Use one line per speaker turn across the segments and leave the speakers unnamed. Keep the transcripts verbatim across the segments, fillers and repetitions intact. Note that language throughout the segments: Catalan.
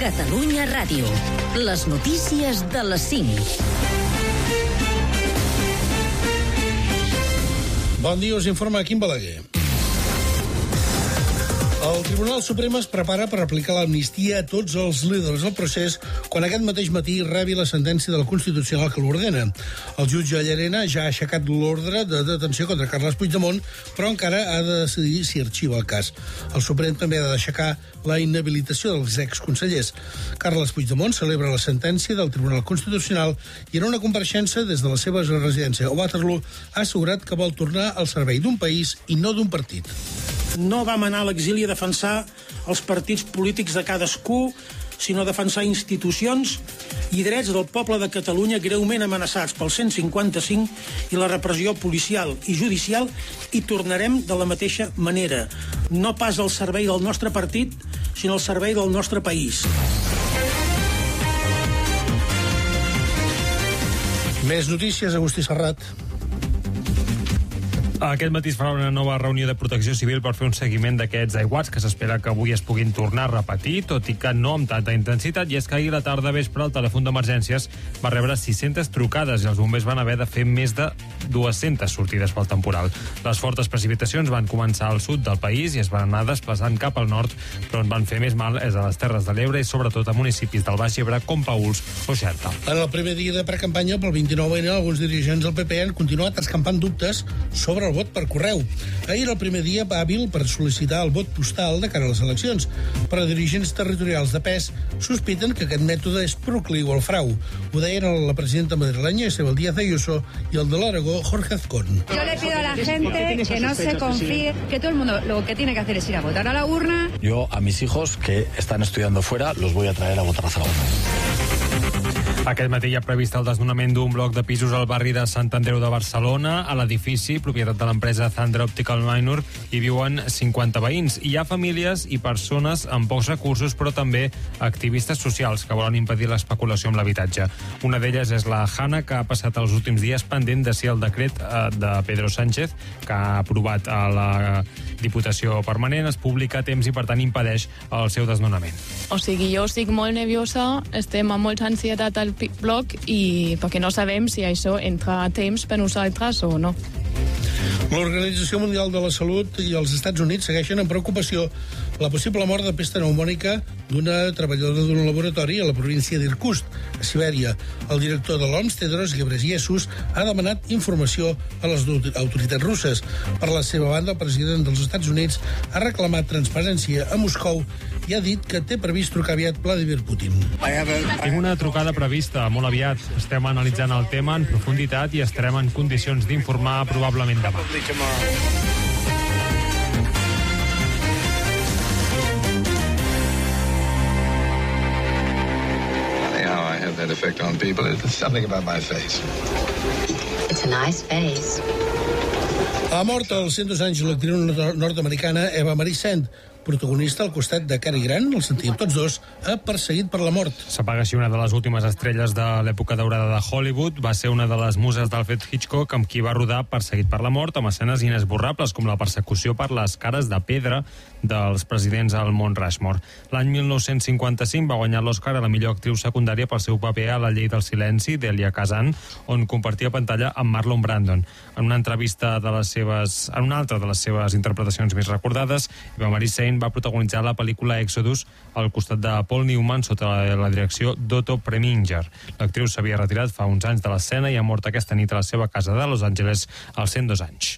Catalunya Ràdio. Les notícies de les cinc.
Bon dia, us informa Quim Balaguer. El Tribunal Suprem es prepara per aplicar l'amnistia a tots els líders del procés quan aquest mateix matí rebi la sentència del Constitucional que l'ordena. El jutge Llarena ja ha aixecat l'ordre de detenció contra Carles Puigdemont, però encara ha de decidir si arxiva el cas. El Suprem també ha d'aixecar la inhabilitació dels exconsellers. Carles Puigdemont celebra la sentència del Tribunal Constitucional i en una compareixença des de la seva residència a Waterloo ha assegurat que vol tornar al servei d'un país i no d'un partit.
No vam anar a l'exili a defensar els partits polítics de cadascú, sinó a defensar institucions i drets del poble de Catalunya greument amenaçats pel cent cinquanta-cinc i la repressió policial i judicial, i tornarem de la mateixa manera. No pas al servei del nostre partit, sinó al servei del nostre país.
Més notícies, Agustí Serrat.
Aquest matí es farà una nova reunió de Protecció Civil per fer un seguiment d'aquests aiguats que s'espera que avui es puguin tornar a repetir, tot i que no amb tanta intensitat, i és que ahir a la tarda vespre el telèfon d'emergències va rebre sis-centes trucades i els bombers van haver de fer més de dues-centes sortides pel temporal. Les fortes precipitacions van començar al sud del país i es van anar desplaçant cap al nord, però on van fer més mal és a les Terres de l'Ebre i sobretot a municipis del Baix Ebre com Paüls o Xerta.
En el primer dia de precampanya pel vint-i-nou ene, alguns dirigents del P P han continuat escampant dubtes sobre el vot per correu. Ahir el primer dia hàbil per sol·licitar el vot postal de cara a les eleccions, però dirigents territorials de pes sospiten que aquest mètode és procliu al frau. Ho deien la presidenta madrilenya Isabel Díaz Ayuso i el de l'Aragó Jorge Azcón.
Yo le pido a la gente que no se confíe, que todo el mundo lo que tiene que hacer es ir a votar a la urna.
Yo a mis hijos que están estudiando fuera los voy a traer a votar a Zaragoza.
Aquest matí hi ha previst el desnonament d'un bloc de pisos al barri de Sant Andreu de Barcelona. A l'edifici, propietat de l'empresa Zandra Optical Minor, hi viuen cinquanta veïns. Hi ha famílies i persones amb pocs recursos, però també activistes socials que volen impedir l'especulació amb l'habitatge. Una d'elles és la Hanna, que ha passat els últims dies pendent de si el decret de Pedro Sánchez, que ha aprovat a la Diputació Permanent, es publica a temps i, per tant, impedeix el seu desnonament.
O sigui, jo estic molt nerviosa, estem amb molta ansietat al bloc i perquè no sabem si això entra a temps per nosaltres o no.
L'Organització Mundial de la Salut i els Estats Units segueixen amb preocupació la possible mort de pesta pneumònica d'una treballadora d'un laboratori a la província d'Irkutsk, a Sibèria. El director de l'O M S, Tedros Ghebreyesus, ha demanat informació a les autoritats russes. Per la seva banda, el president dels Estats Units ha reclamat transparència a Moscou i ha dit que té previst trucar aviat Vladimir Putin.
Tinc una trucada prevista molt aviat. Estem analitzant el tema en profunditat i estarem en condicions d'informar probablement demà.
That effect on people. It's something about my face.
It's a nice face.
Ha mort als cent dos anys l'actriu nord-americana Eva Marie Saint, protagonista al costat de Cary Grant, el sentíem tots dos, ha perseguit per la mort.
S'apaga així una de les últimes estrelles de l'època daurada de Hollywood. Va ser una de les muses d'Alfred Hitchcock amb qui va rodar Perseguit per la mort, amb escenes inesborrables com la persecució per les cares de pedra dels presidents al Mont Rushmore. L'any mil nou-cents cinquanta-cinc va guanyar l'Oscar a la millor actriu secundària pel seu paper a La llei del silenci, d'Elia Kazan, on compartia pantalla amb Marlon Brandon. En una entrevista de les seves, en una altra de les seves interpretacions més recordades, Eva Marie Saint va protagonitzar la pel·lícula Exodus al costat de Paul Newman sota la direcció d'Otto Preminger. L'actriu s'havia retirat fa uns anys de l'escena i ha mort aquesta nit a la seva casa de Los Angeles als cent dos anys.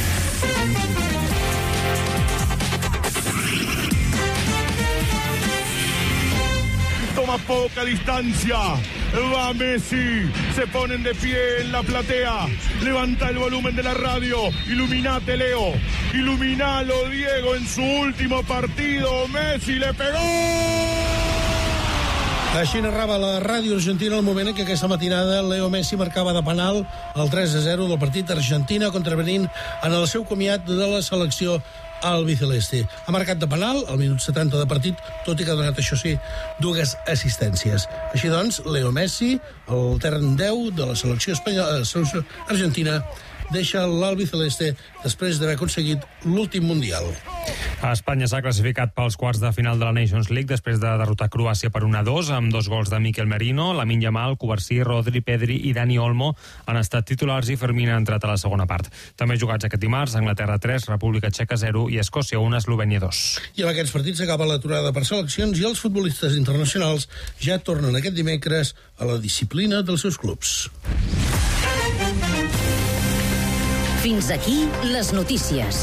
Toma poca distancia, va Messi, se ponen de pie en la platea, levanta el volumen de la radio, iluminate Leo, iluminalo Diego en su último partido, Messi le pegó!
Així narrava la ràdio argentina el moment en què aquesta matinada Leo Messi marcava de penal el tres a zero del partit Argentina contravenint en el seu comiat de la selecció albiceleste. Ha marcat de penal al minut setanta de partit, tot i que ha donat, això sí, dues assistències. Així doncs, Leo Messi, el tern deu de la selecció espanyola, la selecció argentina, deixa l'albiceleste després d'haver aconseguit l'últim Mundial.
Espanya s'ha classificat pels quarts de final de la Nations League després de derrotar Croàcia per un a dos amb dos gols de Mikel Merino. Lamine Yamal, Cubarsí, Rodri, Pedri i Dani Olmo han estat titulars i Fermín ha entrat a la segona part. També jugats aquest dimarts, Anglaterra tres, República Txeca zero i Escòcia un, Eslovènia dos.
I amb aquests partits acaba l'aturada per seleccions i els futbolistes internacionals ja tornen aquest dimecres a la disciplina dels seus clubs.
Fins aquí les notícies.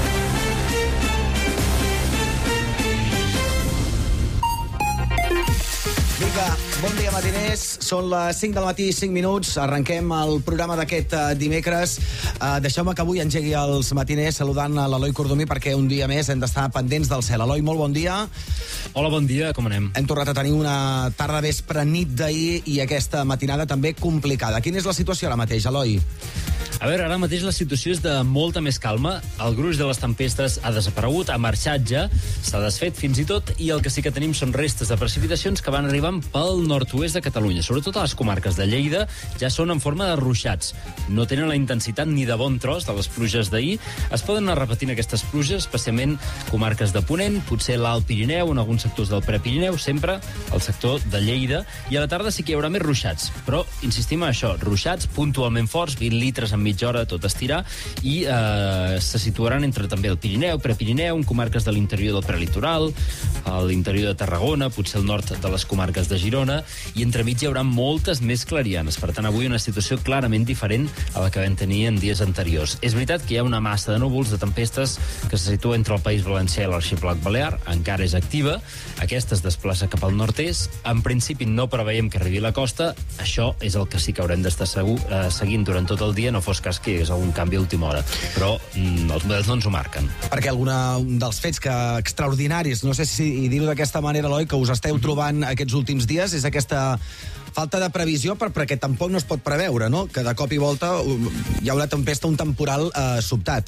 Vinga, bon dia matiners, són les cinc del matí, cinc minuts, arrenquem el programa d'aquest uh, dimecres. Uh, Deixeu-me que avui engegui els matiners saludant a l'Eloi Cordomí perquè un dia més hem d'estar pendents del cel. Eloi, molt bon dia.
Hola, bon dia, com anem?
Hem tornat a tenir una tarda vespre nit d'ahir i aquesta matinada també complicada. Quina és la situació ara mateix, Eloi?
A veure, ara mateix la situació és de molta més calma. El gruix de les tempestes ha desaparegut, ha marxat ja, s'ha desfet fins i tot, i el que sí que tenim són restes de precipitacions que van arribant pel nord-oest de Catalunya. Sobretot a les comarques de Lleida ja són en forma de ruixats. No tenen la intensitat ni de bon tros de les pluges d'ahir. Es poden anar repetint aquestes pluges, especialment comarques de Ponent, potser l'Alt Pirineu, en alguns sectors del Prepirineu, sempre el sector de Lleida, i a la tarda sí que hi haurà més ruixats. Però insistim en això, ruixats puntualment forts, vint litres en mitja hora, tot estirar, i eh, se situaran entre també el Pirineu, Prepirineu, en comarques de l'interior del prelitoral, a l'interior de Tarragona, potser el nord de les comarques de Girona, i entremig hi haurà moltes més clarianes. Per tant, avui una situació clarament diferent a la que vam tenir en dies anteriors. És veritat que hi ha una massa de núvols, de tempestes, que se situa entre el País Valencià i l'Arxipèlag Balear, encara és activa, aquesta es desplaça cap al nord-est, en principi no preveiem que arribi a la costa, això és el que sí que haurem d'estar segur, eh, seguint durant tot el dia, no fos cas que hi hagués algun canvi a última hora, però mm, els models no ens ho marquen.
Perquè alguna dels fets que extraordinaris, no sé si dir-ho d'aquesta manera, Eloi, que us esteu trobant aquests últims dies, és aquesta falta de previsió, per, perquè tampoc no es pot preveure, no? Que de cop i volta hi ha una tempesta, un temporal eh, sobtat.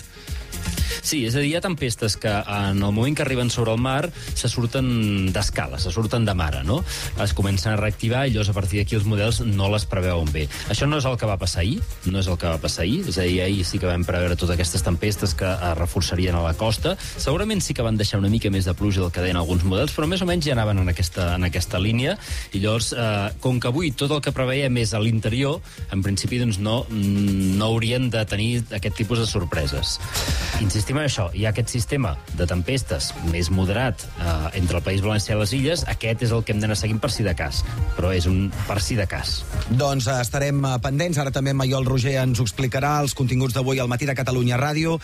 Sí, és a dir, hi ha tempestes que en el moment que arriben sobre el mar se surten d'escala, se surten de mare, no? Es comencen a reactivar i llavors a partir d'aquí els models no les preveuen bé. Això no és el que va passar ahir, no és el que va passar ahir, és a dir, ahir sí que vam preveure totes aquestes tempestes que es reforçarien a la costa, segurament sí que van deixar una mica més de pluja del que deien alguns models, però més o menys ja anaven en aquesta, en aquesta línia, i llavors, eh, com que avui tot el que preveiem és a l'interior, en principi doncs no, no haurien de tenir aquest tipus de sorpreses. Insistim en això, hi ha aquest sistema de tempestes més moderat eh, entre el País Valencià i les Illes, aquest és el que hem d'anar seguint per si de cas, però és un per si de cas.
Doncs eh, estarem eh, pendents, ara també Maiol Roger ens ho explicarà, els continguts d'avui al Matí de Catalunya Ràdio.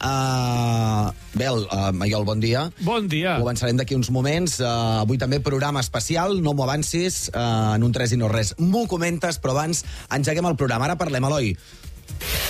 Uh, bé, uh, Maiol, bon dia.
Bon dia.
Ho avançarem d'aquí uns moments, uh, avui també programa especial, no m'ho avancis, uh, en un tres i no res. M'ho comentes, però abans engeguem el programa. Ara parlem, Eloi.